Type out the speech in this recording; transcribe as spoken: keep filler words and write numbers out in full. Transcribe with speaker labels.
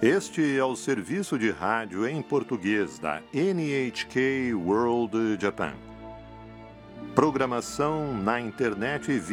Speaker 1: Este é o serviço de rádio em português da N H K World Japan. Programação na internet via